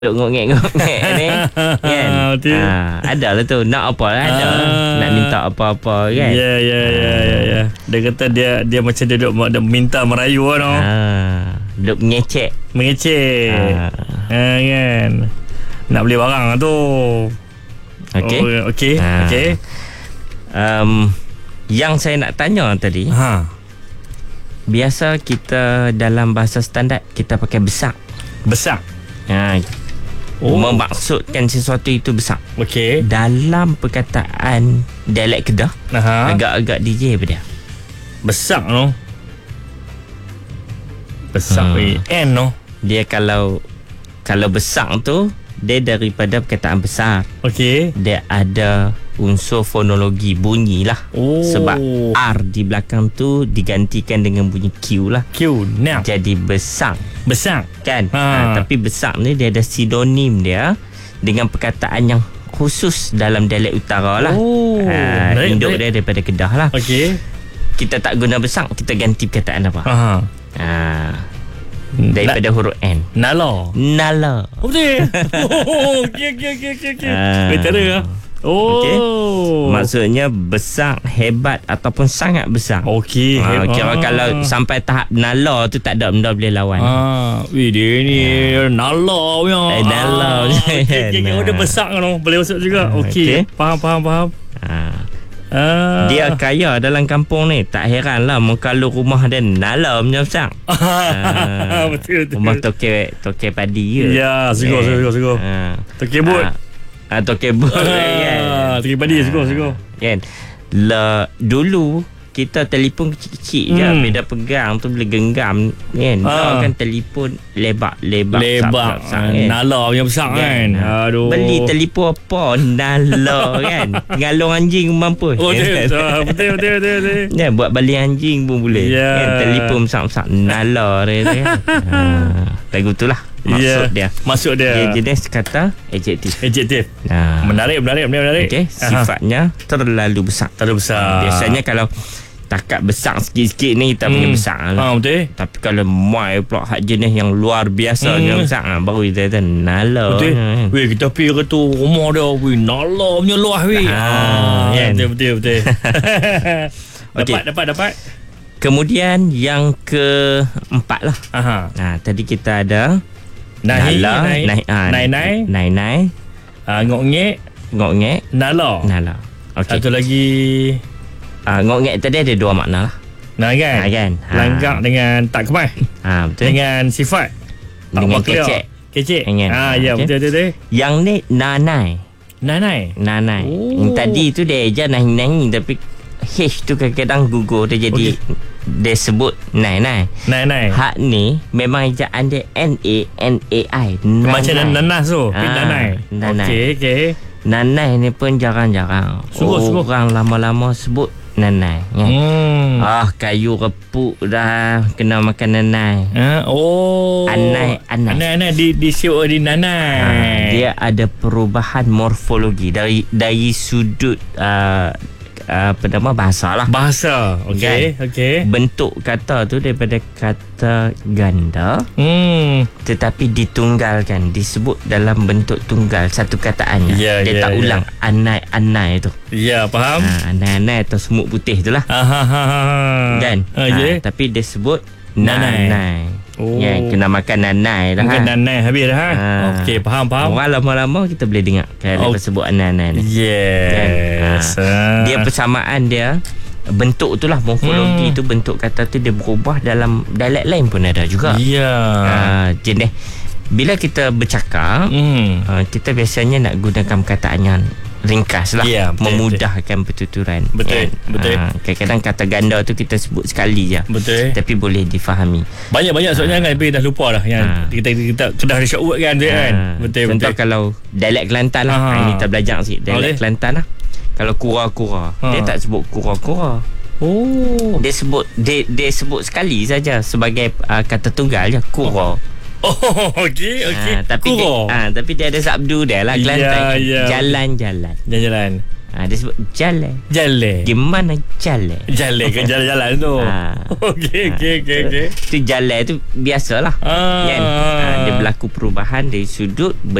Duk ngok-ngek ni kan. Ada lah tu. Nak apa lah ada. Nak minta apa-apa kan. Ya. Dia kata dia macam dia duk minta merayu kan. Duk mengecek. Kan. Nak beli barang tu. Okey. Yang saya nak tanya tadi. Biasa kita dalam bahasa standard kita pakai besak. Memaksudkan sesuatu itu besar. Okey. Dalam perkataan dialek Kedah, agak-agak DJ apa dia? Besar no. Besar N no. Dia kalau besar tu dia daripada perkataan besar. Okey. Dia ada unsur fonologi bunyi lah. Sebab R di belakang tu digantikan dengan bunyi Q lah. Q now. Jadi besar kan. Tapi besar ni dia ada sinonim dia dengan perkataan yang khusus dalam dialek utara lah. Induk dia daripada Kedah lah. Okey. Kita tak guna besar, kita ganti perkataan apa? Daripada huruf N. Nala. Betul. Okey. Betul lah. Okay. Maksudnya besar, hebat ataupun sangat besar. Okey. Kira kalau sampai tahap nala tu tak ada benda boleh lawan. Dia ni nala punya. Nala. Dia besar kan, boleh masuk juga. Okey. Faham. Dia kaya dalam kampung ni. Tak heran lah kalau rumah dia nala punya besar. Betul. Rumah tokek padi ke. Ya, sigur. Tokek but. Tokek but kan. Tokek padi sigur. Kan. Dulu kita telefon kecil-kecil je, beda pegang tu boleh genggam kan. Kan telefon lebar kan? Nala yang besar kan. Aduh. Beli telefon apa nala kan. Ngalung anjing mampu. Betul. Ya, buat balik anjing pun boleh. Kan telefon besar-besar nala kan. Lagu tu lah maksud dia. Dia jenis kata adjektif. Menarik. Okey, sifatnya terlalu besar. Biasanya kalau takat besar sikit-sikit ni kita punya besar lah. Betul. Tapi kalau mai pula hak jenis yang luar biasa yang besar baru kita kata nala. Betul. Kita pergi ke tu rumah dia, nala punya luah Betul. Dapat. Kemudian yang keempat lah. Tadi kita ada Nahi. Ngok-ngek. Nala. Okay. Satu lagi. Ngok-ngek tadi ada dua makna lah. Kan? Langgak dengan tak kemas. Betul. Dengan sifat. Dengan kecek. Ya, betul. Yang ni nanai. Yang tadi tu dia eja nahi tapi H tu kadang-kadang gugur dia jadi dia sebut nai. Hak ni memang ejaan dia N-A-N-A-I. Macam nanas tu. Nanai. Okey. Nanai ni pun jarang-jarang. Orang lama-lama sebut nanai. Kayu repuk dah kena makan nanai. Anai disiuk di nanai. Dia ada perubahan morfologi dari sudut bahasa lah. Okey. Bentuk kata tu daripada kata ganda, tetapi ditunggalkan, disebut dalam bentuk tunggal satu kataan. Dia tak ulang anai tu. Ya, faham. Anai atau semut putih tu lah. Kan. Tapi dia sebut nanai. Kena makan nanai dah. Makan nanai habis dah. Okey, faham. Orang lama-lama kita boleh dengar kalau sebut nanai ni. Yes. Dia persamaan dia, bentuk tu lah, morfologi tu, bentuk kata tu dia berubah dalam dialek lain pun ada juga. Jenis bila kita bercakap, kita biasanya nak gunakan perkataan yang ringkas lah, memudahkan pertuturan. Betul. Kadang-kadang kata ganda tu kita sebut sekali je. Betul. Tapi boleh difahami. Banyak soalnya kan tapi dah lupa dah yang kita sudah ada short word kan. Betul. Contoh kalau dialek Kelantan lah. Ini kita belajar sikit dialek Kelantan lah. Kalau kura-kura, dia tak sebut kura-kura. Dia sebut sekali saja sebagai kata tunggal je, kura. Okey. Tapi dia ada sabdu dia lah Kelantan. Jalan-jalan. Dia sebut jalan. Jalan. Gimana jalan? Jalan ke jalan-jalan tu. Okey. Tu jalan tu biasalah. Kan? Dia berlaku perubahan dari sudut